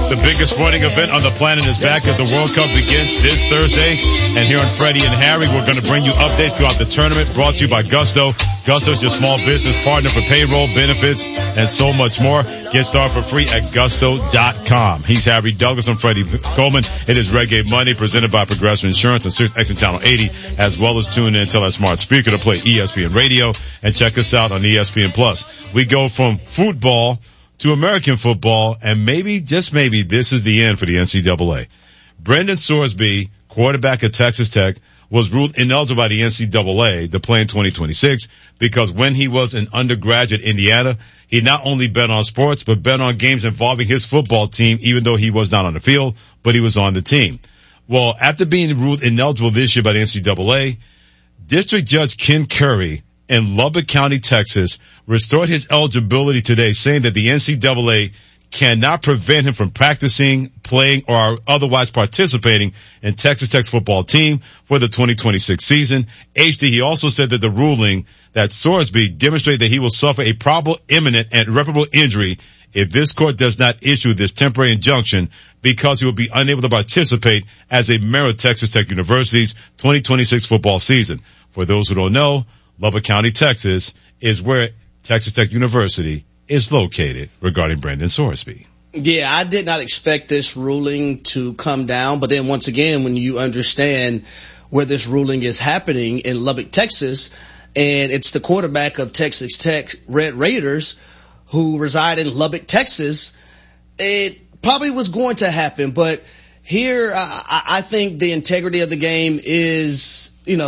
The biggest sporting event on the planet is back as the World Cup begins this Thursday. And here on Freddie and Harry, we're going to bring you updates throughout the tournament, brought to you by Gusto. Gusto is your small business partner for payroll, benefits, and so much more. Get started for free at gusto.com. He's Harry Douglas. I'm Freddie Coleman. It is Reggae Monday, presented by Progressive Insurance on 6X and Channel 80, as well as tune in to that smart speaker to play ESPN Radio and check us out on ESPN Plus. We go from football to American football, and maybe, just maybe, this is the end for the NCAA. Brendan Sorsby, quarterback at Texas Tech, was ruled ineligible by the NCAA to play in 2026 because when he was an undergraduate in Indiana, he not only bet on sports, but bet on games involving his football team, even though he was not on the field, but he was on the team. Well, after being ruled ineligible this year by the NCAA, District Judge Ken Curry in Lubbock County, Texas, restored his eligibility today, saying that the NCAA cannot prevent him from practicing, playing, or otherwise participating in Texas Tech's football team for the 2026 season. HD, he also said that the ruling that Sorsby demonstrated that he will suffer a probable, imminent, and irreparable injury if this court does not issue this temporary injunction because he will be unable to participate as a member of Texas Tech University's 2026 football season. For those who don't know, Lubbock County, Texas is where Texas Tech University is located regarding Brendan Sorsby. Yeah, I did not expect this ruling to come down, but then once again, when you understand where this ruling is happening in Lubbock, Texas, and it's the quarterback of Texas Tech Red Raiders who reside in Lubbock, Texas, it probably was going to happen, but here I think the integrity of the game is,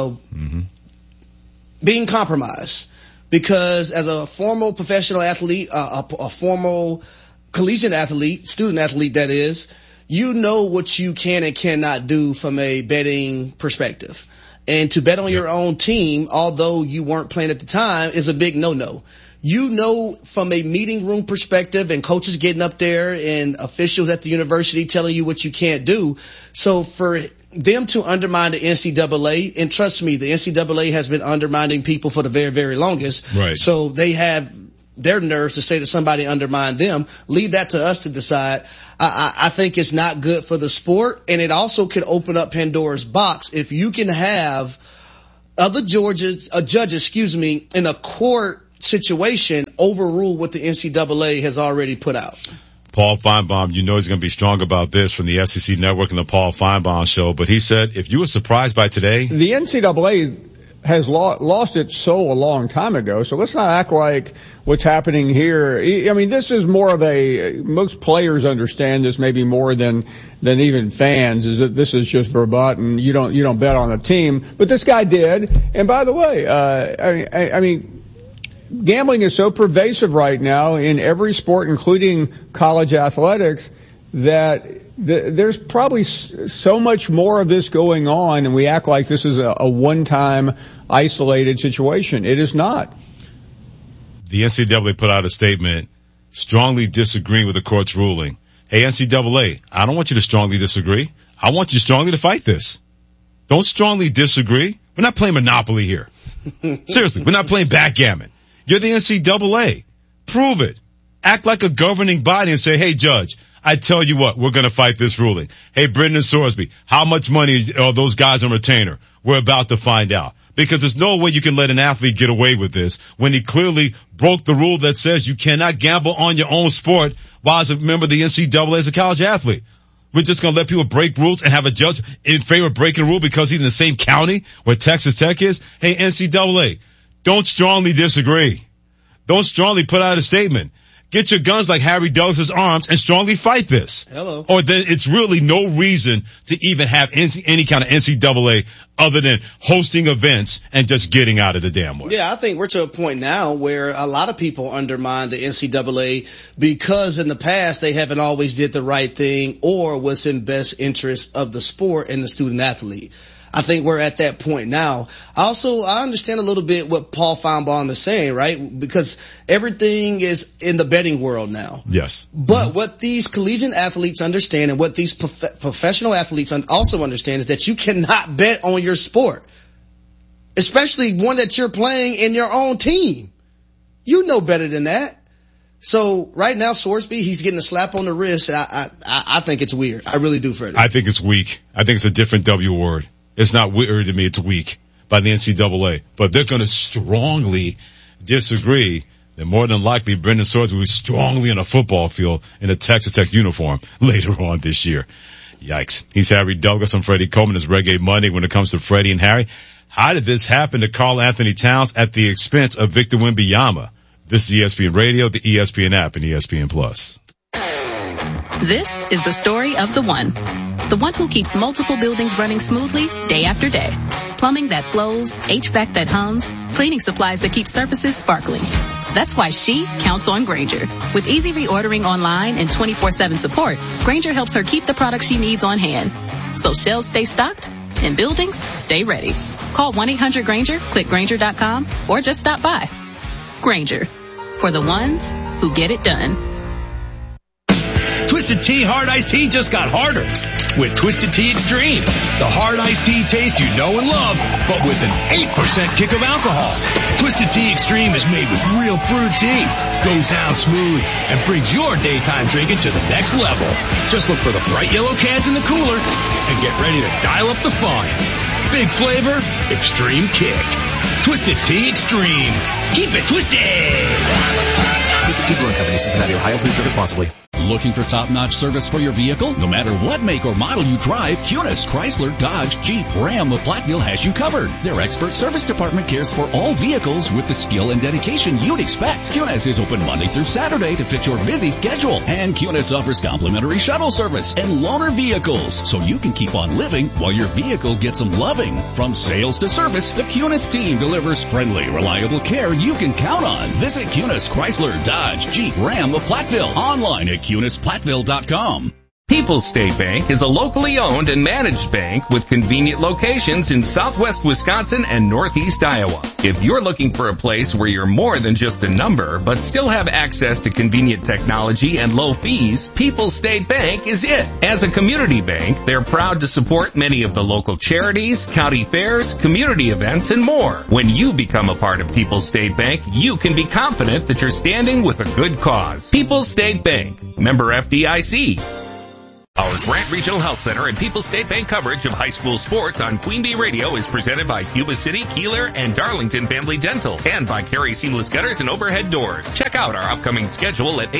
being compromised. Because as a formal professional athlete, a formal collegiate athlete, student athlete that is, you know what you can and cannot do from a betting perspective. And to bet on your own team, although you weren't playing at the time, is a big no-no. You know from a meeting room perspective and coaches getting up there and officials at the university telling you what you can't do. So for them to undermine the NCAA, and trust me, the NCAA has been undermining people for the very, very longest. Right. So they have their nerves to say that somebody undermined them. Leave that to us to decide. I think it's not good for the sport, and it also could open up Pandora's box if you can have other judges, in a court situation overrule what the NCAA has already put out. Paul Feinbaum, you know he's going to be strong about this from the SEC Network and the Paul Feinbaum Show, but he said, if you were surprised by today... The NCAA has lost its soul a long time ago, so let's not act like what's happening here. I mean, this is more of most players understand this maybe more than even fans, is that this is just verboten. You don't bet on a team, but this guy did. And by the way, I mean, gambling is so pervasive right now in every sport, including college athletics, that there's probably so much more of this going on, and we act like this is a one-time isolated situation. It is not. The NCAA put out a statement strongly disagreeing with the court's ruling. Hey, NCAA, I don't want you to strongly disagree. I want you strongly to fight this. Don't strongly disagree. We're not playing Monopoly here. Seriously, we're not playing backgammon. You're the NCAA. Prove it. Act like a governing body and say, hey, Judge, I tell you what, we're going to fight this ruling. Hey, Brendan Sorsby, how much money are those guys on retainer? We're about to find out. Because there's no way you can let an athlete get away with this when he clearly broke the rule that says you cannot gamble on your own sport while as a member of the NCAA as a college athlete. We're just going to let people break rules and have a judge in favor of breaking a rule because he's in the same county where Texas Tech is? Hey, NCAA, don't strongly disagree. Don't strongly put out a statement. Get your guns like Harry Douglas's arms and strongly fight this. Hello. Or then it's really no reason to even have any kind of NCAA other than hosting events and just getting out of the damn way. Yeah, I think we're to a point now where a lot of people undermine the NCAA because in the past they haven't always did the right thing or what's in best interest of the sport and the student athlete. I think we're at that point now. I understand a little bit what Paul Feinbaum is saying, right? Because everything is in the betting world now. Yes. But what these collegiate athletes understand and what these professional athletes also understand is that you cannot bet on your sport, especially one that you're playing in your own team. You know better than that. So right now, Sorsby, he's getting a slap on the wrist. I think it's weird. I really do, Freddie. I think it's weak. I think it's a different W word. It's not weird to me. It's weak by the NCAA. But they're going to strongly disagree. Then more than likely, Brendan Sorsby will be strongly in a football field in a Texas Tech uniform later on this year. Yikes. He's Harry Douglas. I'm Freddie Coleman. It's Reggae Monday when it comes to Freddie and Harry. How did this happen to Karl Anthony Towns at the expense of Victor Wembanyama? This is ESPN Radio, the ESPN app, and ESPN Plus. This is the story of the one who keeps multiple buildings running smoothly day after day. Plumbing that flows, HVAC that hums, cleaning supplies that keep surfaces sparkling. That's why she counts on Grainger. With easy reordering online and 24/7 support, Grainger helps her keep the products she needs on hand. So shelves stay stocked and buildings stay ready. Call 1-800-GRAINGER, click Grainger.com, or just stop by. Grainger, for the ones who get it done. Twisted Tea Hard Iced Tea just got harder with Twisted Tea Extreme. The hard iced tea taste you know and love, but with an 8% kick of alcohol. Twisted Tea Extreme is made with real brewed tea, goes down smooth, and brings your daytime drinking to the next level. Just look for the bright yellow cans in the cooler and get ready to dial up the fun. Big flavor, extreme kick. Twisted Tea Extreme. Keep it twisted! Twisted Tea Brewing Company, Cincinnati, Ohio. Please drink responsibly. Looking for top-notch service for your vehicle? No matter what make or model you drive, Kunis, Chrysler, Dodge, Jeep, Ram of Platteville has you covered. Their expert service department cares for all vehicles with the skill and dedication you'd expect. Kunis is open Monday through Saturday to fit your busy schedule. And Kunis offers complimentary shuttle service and loaner vehicles, so you can keep on living while your vehicle gets some loving. From sales to service, the Kunis team delivers friendly, reliable care you can count on. Visit Kunis, Chrysler, Dodge, Jeep, Ram of Platteville. Online at KunisPlatteville.com. People's State Bank is a locally owned and managed bank with convenient locations in southwest Wisconsin and northeast Iowa. If you're looking for a place where you're more than just a number, but still have access to convenient technology and low fees, People's State Bank is it. As a community bank, they're proud to support many of the local charities, county fairs, community events, and more. When you become a part of People's State Bank, you can be confident that you're standing with a good cause. People's State Bank, member FDIC. Our Grant Regional Health Center and People's State Bank coverage of high school sports on Queen Bee Radio is presented by Cuba City, Keeler, and Darlington Family Dental, and by Carey Seamless Gutters and Overhead Doors. Check out our upcoming schedule at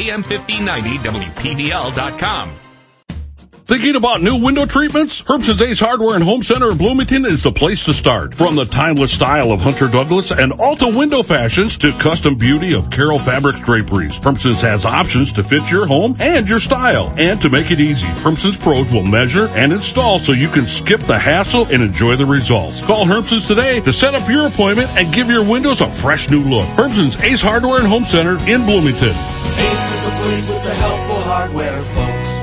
am1590wpdl.com. Thinking about new window treatments? Herbson's Ace Hardware and Home Center in Bloomington is the place to start. From the timeless style of Hunter Douglas and Alta window fashions to custom beauty of Carroll Fabrics draperies, Herbson's has options to fit your home and your style. And to make it easy, Herbson's pros will measure and install so you can skip the hassle and enjoy the results. Call Herbson's today to set up your appointment and give your windows a fresh new look. Herbson's Ace Hardware and Home Center in Bloomington. Ace is the place with the helpful hardware, folks.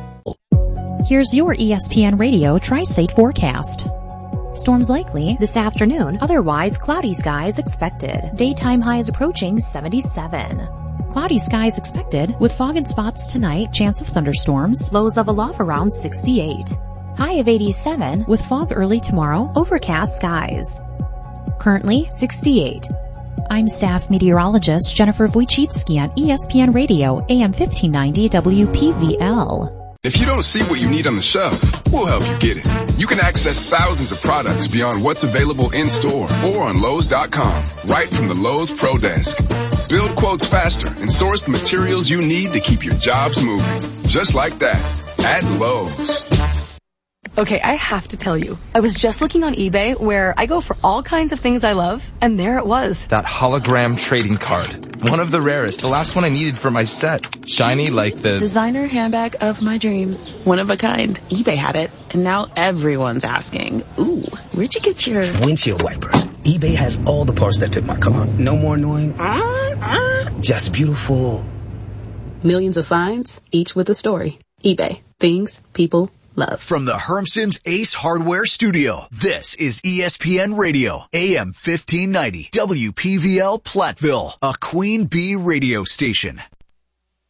Here's your ESPN Radio Tri-State forecast. Storms likely this afternoon, otherwise cloudy skies expected. Daytime highs approaching 77. Cloudy skies expected with fog in spots tonight, chance of thunderstorms, lows level off around 68. High of 87 with fog early tomorrow, overcast skies. Currently 68. I'm staff meteorologist Jennifer Wojcicki on ESPN Radio, AM 1590 WPVL. If you don't see what you need on the shelf, we'll help you get it. You can access thousands of products beyond what's available in store or on Lowe's.com, right from the Lowe's Pro Desk. Build quotes faster and source the materials you need to keep your jobs moving. Just like that, at Lowe's. Okay, I have to tell you, I was just looking on eBay where I go for all kinds of things I love, and there it was. That hologram trading card. One of the rarest. The last one I needed for my set. Shiny like the designer handbag of my dreams. One of a kind. eBay had it, and now everyone's asking, ooh, where'd you get your windshield wipers? eBay has all the parts that fit my car. No more annoying. Just beautiful. Millions of finds, each with a story. eBay. Things people love. From the Hermson's Ace Hardware Studio, this is ESPN Radio, AM 1590, WPVL Platteville, a Queen Bee radio station.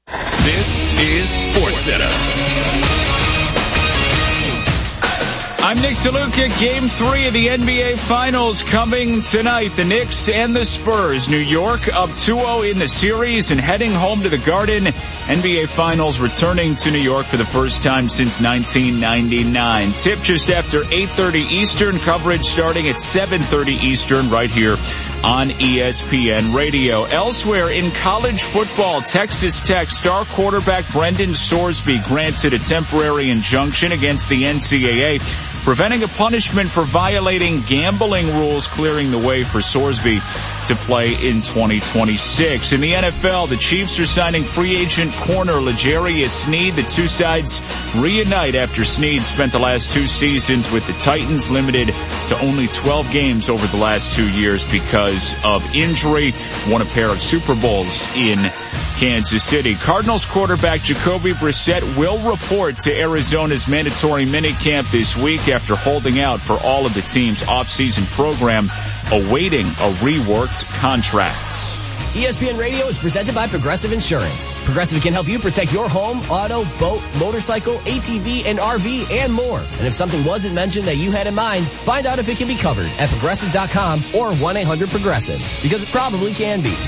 This is SportsCenter. I'm I'm Nick DeLuca. Game 3 of the NBA Finals coming tonight. The Knicks and the Spurs. New York up 2-0 in the series and heading home to the Garden. NBA Finals returning to New York for the first time since 1999. Tip just after 8:30 Eastern. Coverage starting at 7:30 Eastern right here on ESPN Radio. Elsewhere in college football, Texas Tech star quarterback Brendan Sorsby granted a temporary injunction against the NCAA, preventing a punishment for violating gambling rules, clearing the way for Sorsby to play in 2026. In the NFL, the Chiefs are signing free agent corner L'Jarius Sneed. The two sides reunite after Sneed spent the last 2 seasons with the Titans, limited to only 12 games over the last 2 years because of injury. Won a pair of Super Bowls in Kansas City. Cardinals quarterback Jacoby Brissett will report to Arizona's mandatory minicamp this week after holding out for all of the team's offseason program, awaiting a reworked contract. ESPN Radio is presented by Progressive Insurance. Progressive can help you protect your home, auto, boat, motorcycle, ATV, and RV, and more. And if something wasn't mentioned that you had in mind, find out if it can be covered at Progressive.com or 1-800-PROGRESSIVE, because it probably can be.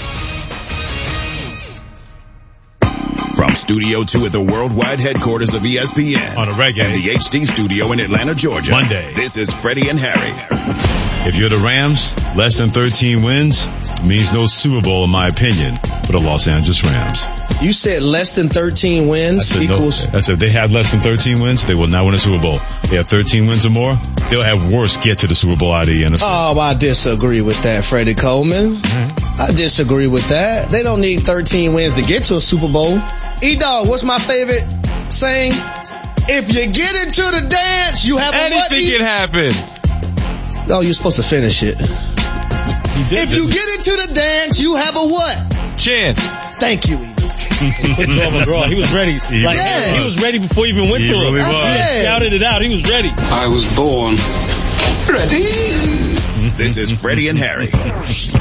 From Studio 2 at the worldwide headquarters of ESPN. On a reggae. And the HD studio in Atlanta, Georgia. Monday. This is Freddie and Harry. If you're the Rams, less than 13 wins means no Super Bowl, in my opinion, for the Los Angeles Rams. You said less than 13 wins equals... I said if they have less than 13 wins, they will not win a Super Bowl. If they have 13 wins or more, they'll have worse get to the Super Bowl out of the NFC. Oh, I disagree with that, Freddie Coleman. I disagree with that. They don't need 13 wins to get to a Super Bowl. E-Dog, what's my favorite saying? If you get into the dance, you have a what? Anything can happen. No, you're supposed to finish it. If you get into the dance, you have a what? Chance. Thank you, He was ready. He was ready before you even went to him. He shouted it out. He was ready. I was born ready. This is Freddie and Harry.